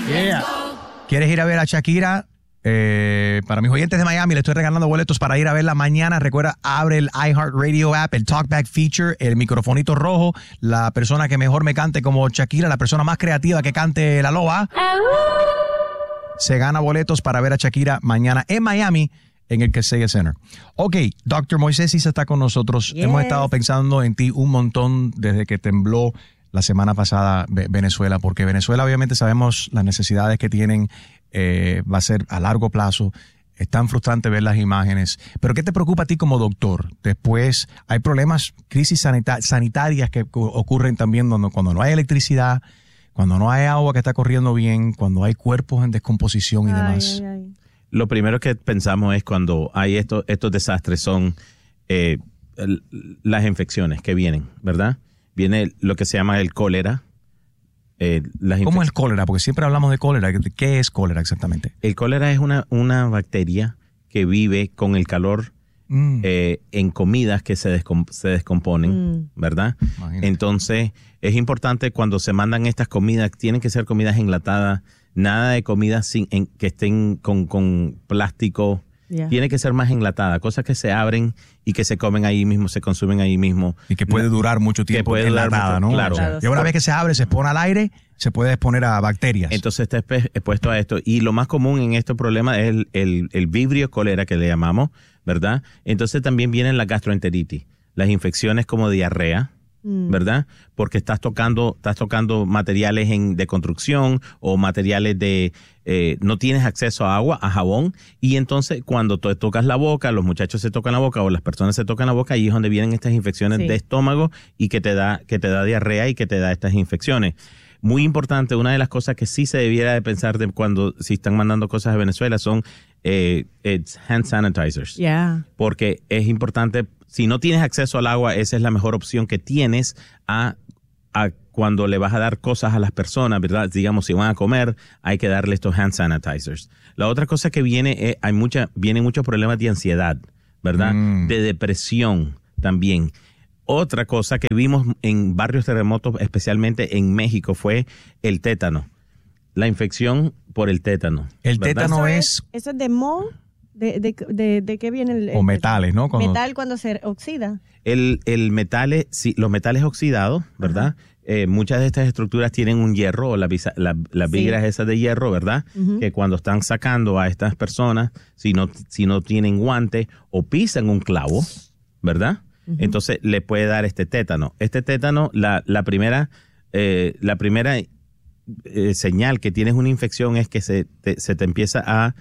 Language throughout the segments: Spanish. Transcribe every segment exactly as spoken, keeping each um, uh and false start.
Yeah. ¿Quieres ir a ver a Shakira? Eh, para mis oyentes de Miami, le estoy regalando boletos para ir a verla mañana. Recuerda, abre el iHeartRadio app, el Talkback Feature, el microfonito rojo. La persona que mejor me cante como Shakira, la persona más creativa que cante la loba, se gana boletos para ver a Shakira mañana en Miami, en el Kaseya Center. Ok, doctor Moisés Isa está con nosotros. Yes. Hemos estado pensando en ti un montón desde que tembló la semana pasada Venezuela, porque Venezuela obviamente sabemos las necesidades que tienen, eh, va a ser a largo plazo. Es tan frustrante ver las imágenes. Pero ¿qué te preocupa a ti como doctor? Después hay problemas, crisis sanita- sanitarias que ocurren también cuando, cuando no hay electricidad, cuando no hay agua que está corriendo bien, cuando hay cuerpos en descomposición y ay, demás. Ay, ay. Lo primero que pensamos es cuando hay estos, estos desastres son eh, las infecciones que vienen, ¿verdad? Viene lo que se llama el cólera. Eh, las ¿Cómo es el cólera? Porque siempre hablamos de cólera. ¿Qué es cólera exactamente? El cólera es una, una bacteria que vive con el calor mm. eh, en comidas que se, descom- se descomponen, mm. ¿verdad? Imagínate. Entonces, es importante cuando se mandan estas comidas, tienen que ser comidas enlatadas, nada de comidas sin, en, que estén con, con plástico. Yeah. Tiene que ser más enlatada, cosas que se abren y que se comen ahí mismo, se consumen ahí mismo. Y que puede durar mucho tiempo. Que puede enlatada, durar mucho, ¿no? Claro. claro. Y una vez que se abre, se expone al aire, se puede exponer a bacterias. Entonces está expuesto a esto. Y lo más común en este problema es el, el, el vibrio cólera que le llamamos, ¿verdad? Entonces también vienen la gastroenteritis, las infecciones como diarrea, ¿verdad? Porque estás tocando, estás tocando materiales en, de construcción o materiales de, eh, no tienes acceso a agua, a jabón, y entonces cuando te tocas la boca, los muchachos se tocan la boca o las personas se tocan la boca, ahí es donde vienen estas infecciones sí. de estómago y que te da, que te da diarrea y que te da estas infecciones. Muy importante, una de las cosas que sí se debiera de pensar de cuando, si están mandando cosas a Venezuela son eh, hand sanitizers. Yeah. Porque es importante, si no tienes acceso al agua, esa es la mejor opción que tienes a, a cuando le vas a dar cosas a las personas, ¿verdad? Digamos, si van a comer, hay que darle estos hand sanitizers. La otra cosa que viene, es, hay mucha, vienen muchos problemas de ansiedad, ¿verdad? Mm. De depresión también. Otra cosa que vimos en barrios terremotos, especialmente en México, fue el tétano. La infección por el tétano. El ¿verdad? tétano ¿Eso es... es... ¿Eso es de moho? ¿De, de, de, de qué viene el, el o metales, ¿no? Cuando, metal cuando se oxida. El, el metal, sí, los metales oxidados, ¿verdad? Eh, muchas de estas estructuras tienen un hierro o la, la, las vigas sí. esas de hierro, ¿verdad? Uh-huh. Que cuando están sacando a estas personas, si no, si no tienen guante o pisan un clavo, ¿verdad? Uh-huh. Entonces le puede dar este tétano. Este tétano, la, la primera, eh, la primera eh, señal que tienes una infección es que se te, se te empieza a,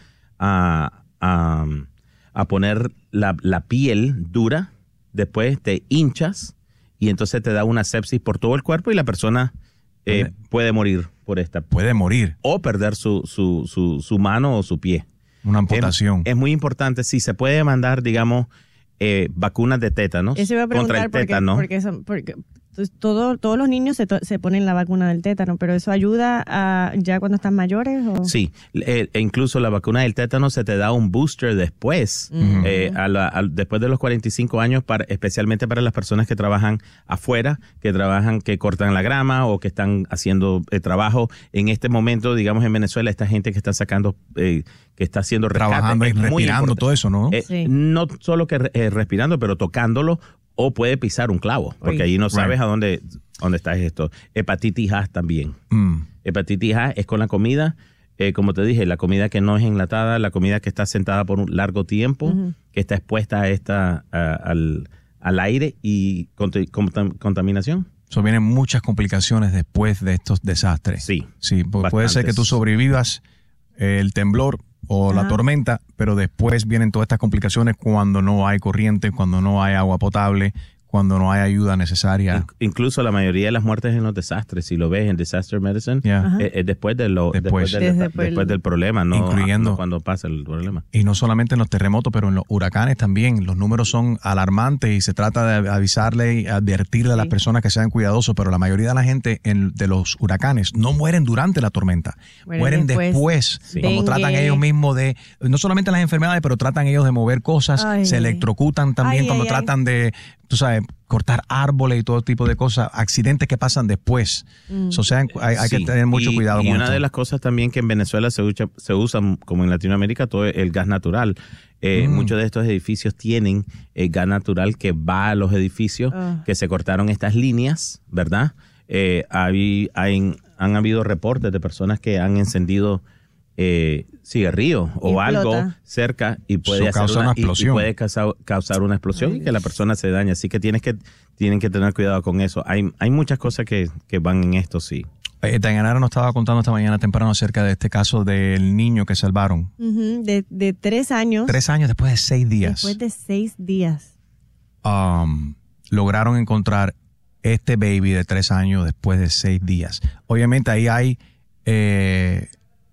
a, a, a poner la, la piel dura, después te hinchas y entonces te da una sepsis por todo el cuerpo y la persona eh, puede, puede morir por esta. Puede morir. O perder su, su, su, su mano o su pie. Una amputación. Es, es muy importante, si se puede mandar, digamos, Eh, vacunas de tétanos contra el tétano. Porque, porque, porque todo, todos los niños se, to, se ponen la vacuna del tétano, pero ¿eso ayuda a ya cuando están mayores? ¿O? Sí, e, e incluso la vacuna del tétano se te da un booster después, uh-huh. eh, a la, a, después de los cuarenta y cinco años, para, especialmente para las personas que trabajan afuera, que trabajan, que cortan la grama o que están haciendo eh, trabajo. En este momento, digamos, en Venezuela, esta gente que está sacando... Eh, que está haciendo rescate. Trabajando y respirando todo eso, ¿no? Eh, sí. No solo que eh, respirando, pero tocándolo, o puede pisar un clavo, porque ahí no sabes right. a dónde, dónde está esto. Hepatitis A también. Mm. Hepatitis A es con la comida, eh, como te dije, la comida que no es enlatada, la comida que está sentada por un largo tiempo, uh-huh. que está expuesta a esta, a, al, al aire y cont- cont- contaminación. So, vienen muchas complicaciones después de estos desastres. Sí. Sí, puede ser que tú sobrevivas eh, el temblor o Ajá. la tormenta, pero después vienen todas estas complicaciones cuando no hay corriente, cuando no hay agua potable, cuando no hay ayuda necesaria. Incluso la mayoría de las muertes en los desastres, si lo ves en Disaster Medicine, yeah. es, es después, de lo, después. Después, del, después, después del problema, no, incluyendo no cuando pasa el problema. Y no solamente en los terremotos, pero en los huracanes también. Los números son alarmantes y se trata de avisarle y advertirle sí. a las personas que sean cuidadosos, pero la mayoría de la gente en, de los huracanes no mueren durante la tormenta, bueno, mueren después, después sí. cuando Dengue. Tratan ellos mismos de, no solamente las enfermedades, pero tratan ellos de mover cosas, ay. Se electrocutan también ay, cuando ay, tratan ay. de tú sabes, cortar árboles y todo tipo de cosas, accidentes que pasan después. Mm. O sea, hay, hay sí. que tener mucho y, cuidado y con una esto. de las cosas también que en Venezuela se usa, se usa como en Latinoamérica, todo el gas natural. Eh, mm. Muchos de estos edificios tienen eh, gas natural que va a los edificios, uh. que se cortaron estas líneas, ¿verdad? Eh, hay, hay, han habido reportes de personas que han encendido eh, cigarrillos o algo cerca y puede, hacer causa una, una explosión. Y, y puede causar, causar una explosión. Ay, y que la persona se dañe. Así que tienes que tienen que tener cuidado con eso. Hay, hay muchas cosas que, que van en esto, sí. Eh, Dayanara nos estaba contando esta mañana temprano acerca de este caso del niño que salvaron. Uh-huh, de, de tres años. Tres años después de seis días. Después de seis días. Um, lograron encontrar este baby de tres años después de seis días. Obviamente ahí hay... Eh,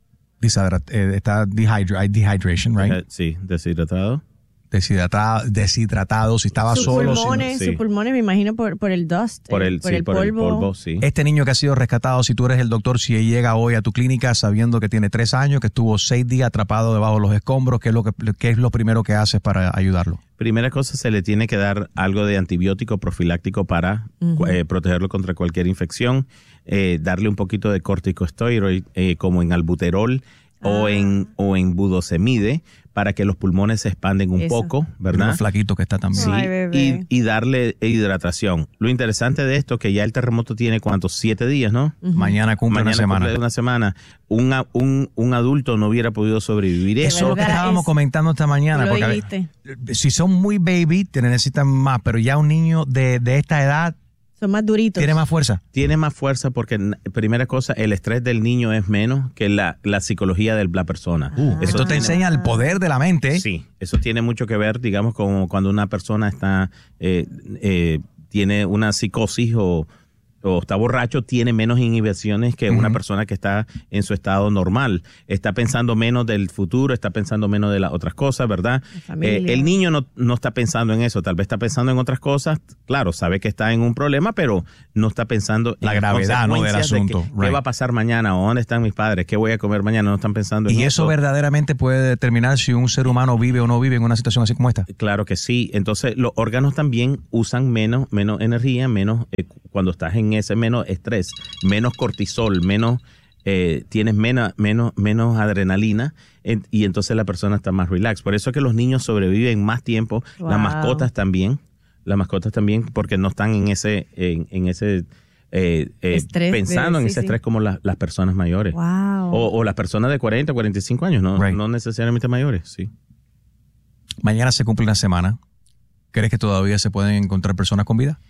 está dehydra, hay dehydration, right? Sí, deshidratado. Deshidratado, deshidratado, si estaba sus solo. Pulmones, si, Sus pulmones, me imagino, por, por el dust. Por el, por sí, el por polvo. el polvo, sí. Este niño que ha sido rescatado, si tú eres el doctor, si él llega hoy a tu clínica sabiendo que tiene tres años, que estuvo seis días atrapado debajo de los escombros, ¿qué es lo, que, qué es lo primero que haces para ayudarlo? Primera cosa, se le tiene que dar algo de antibiótico profiláctico para uh-huh. eh, protegerlo contra cualquier infección, eh, darle un poquito de corticosteroide eh, como en albuterol ah. o en o en budocemide para que los pulmones se expanden un Eso. poco, ¿verdad? Un flaquito que está también. Sí, Ay, y, y darle hidratación. Lo interesante de esto es que ya el terremoto tiene, ¿cuántos? Siete días, ¿no? Uh-huh. Mañana cumple Mañana una semana. Cumple una semana. Un, un, un adulto no hubiera podido sobrevivir eso. Eso es lo que estábamos es, comentando esta mañana. Porque dijiste. Si son muy baby, te necesitan más, pero ya un niño de, de esta edad... Son más duritos. ¿Tiene más fuerza? Tiene más fuerza porque, primera cosa, el estrés del niño es menos que la, la psicología de la persona. Uh, eso esto te tiene, enseña el poder de la mente. Sí, eso tiene mucho que ver, digamos, con cuando una persona está eh, eh, tiene una psicosis o, o está borracho, tiene menos inhibiciones que uh-huh. una persona que está en su estado normal. Está pensando menos del futuro, está pensando menos de las otras cosas, ¿verdad? Eh, el niño no, no está pensando en eso, tal vez está pensando en otras cosas. Claro, sabe que está en un problema, pero no está pensando la en gravedad, ¿no?, del asunto. De que, right. ¿Qué va a pasar mañana? ¿O dónde están mis padres? ¿Qué voy a comer mañana? No están pensando en eso. Y eso eso verdaderamente puede determinar si un ser humano vive o no vive en una situación así como esta. Claro que sí. Entonces, los órganos también usan menos, menos energía, menos eh, cuando estás en ese menos estrés, menos cortisol, menos eh, tienes menos, menos, menos adrenalina en, y entonces la persona está más relax. Por eso es que los niños sobreviven más tiempo, wow. las mascotas también, las mascotas también, porque no están en ese, en, en ese eh, eh, estrés pensando de, en sí, ese estrés sí. como la, las personas mayores. Wow. O, o las personas de cuarenta, cuarenta y cinco años, no, right. no necesariamente mayores, sí. Mañana se cumple una semana. ¿Crees que todavía se pueden encontrar personas con vida?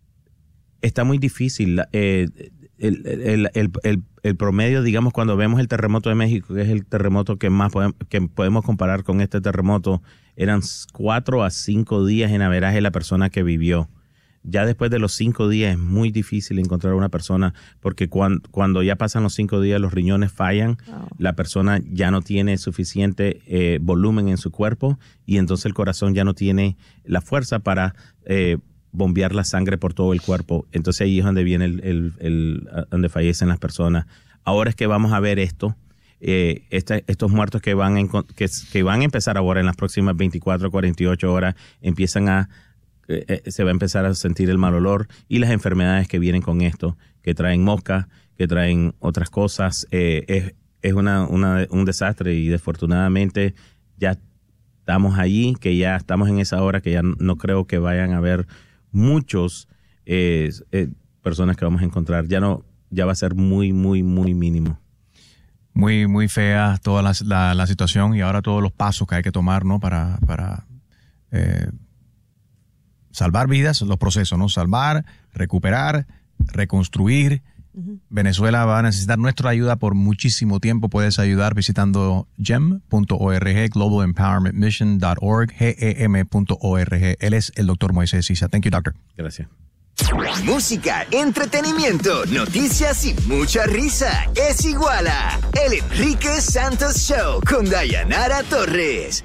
Está muy difícil. Eh, el, el, el, el, el promedio, digamos, cuando vemos el terremoto de México, que es el terremoto que más podemos, que podemos comparar con este terremoto, eran cuatro a cinco días en averaje la persona que vivió. Ya después de los cinco días es muy difícil encontrar una persona porque cuando, cuando ya pasan los cinco días los riñones fallan, oh. la persona ya no tiene suficiente eh, volumen en su cuerpo y entonces el corazón ya no tiene la fuerza para eh, bombear la sangre por todo el cuerpo. Entonces ahí es donde viene el, el, el, el donde fallecen las personas. Ahora es que vamos a ver esto. Eh, este, estos muertos que van, en, que, que van a empezar ahora en las próximas veinticuatro, cuarenta y ocho horas empiezan a Eh, se va a empezar a sentir el mal olor y las enfermedades que vienen con esto, que traen moscas, que traen otras cosas. Eh, es es una, una, un desastre y desafortunadamente ya estamos allí, que ya estamos en esa hora, que ya no creo que vayan a haber muchos eh, eh, personas que vamos a encontrar. Ya no, ya va a ser muy, muy, muy mínimo. Muy, muy fea toda la, la, la situación y ahora todos los pasos que hay que tomar, ¿no? Para, para eh, salvar vidas, los procesos, ¿no? Salvar, recuperar, reconstruir. Uh-huh. Venezuela va a necesitar nuestra ayuda por muchísimo tiempo. Puedes ayudar visitando gem punto org, global empowerment mission punto org, gem punto org. Él es el doctor Moisés Sisa. Thank you, doctor. Gracias. Música, entretenimiento, noticias y mucha risa. Es igual a El Enrique Santos Show con Dayanara Torres.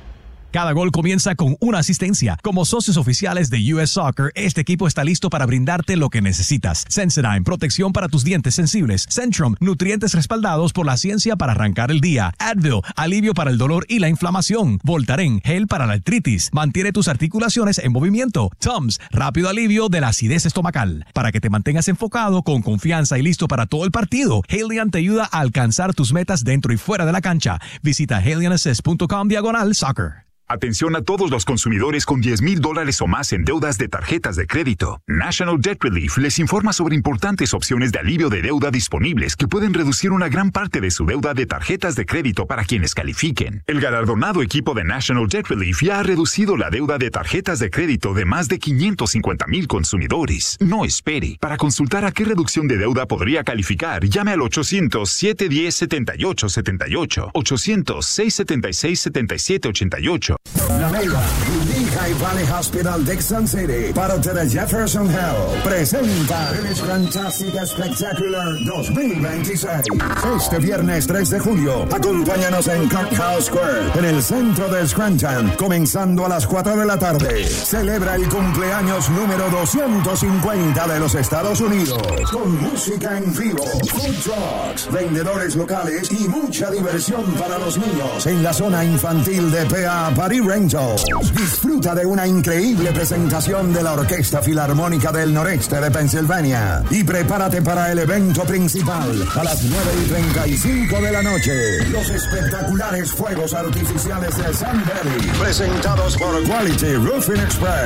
Cada gol comienza con una asistencia. Como socios oficiales de U S Soccer, este equipo está listo para brindarte lo que necesitas. Sensodyne, protección para tus dientes sensibles. Centrum, nutrientes respaldados por la ciencia para arrancar el día. Advil, alivio para el dolor y la inflamación. Voltaren, gel para la artritis. Mantiene tus articulaciones en movimiento. Tums, rápido alivio de la acidez estomacal. Para que te mantengas enfocado, con confianza y listo para todo el partido, Haleon te ayuda a alcanzar tus metas dentro y fuera de la cancha. Visita haleon assist punto com diagonal soccer. Atención a todos los consumidores con diez mil dólares o más en deudas de tarjetas de crédito. National Debt Relief les informa sobre importantes opciones de alivio de deuda disponibles que pueden reducir una gran parte de su deuda de tarjetas de crédito para quienes califiquen. El galardonado equipo de National Debt Relief ya ha reducido la deuda de tarjetas de crédito de más de quinientos cincuenta mil consumidores. No espere. Para consultar a qué reducción de deuda podría calificar, llame al ochocientos, siete uno cero, siete ocho siete ocho, ochocientos, seis siete seis, siete siete ocho ocho. La Mega y Lehigh Valley Hospital Dixon City, parte de Jefferson Health, presenta el Fantastic Spectacular dos mil veintiséis. Este viernes tres de julio, acompáñanos en Courthouse Square, en el centro de Scranton, comenzando a las cuatro de la tarde. Celebra el cumpleaños número doscientos cincuenta de los Estados Unidos, con música en vivo, food trucks, vendedores locales y mucha diversión para los niños en la zona infantil de P A Party Rangers. Disfruta de una increíble presentación de la Orquesta Filarmónica del Noreste de Pensilvania y prepárate para el evento principal a las nueve y treinta y cinco de la noche. Los espectaculares fuegos artificiales de Sun Valley, presentados por Quality Roofing Express.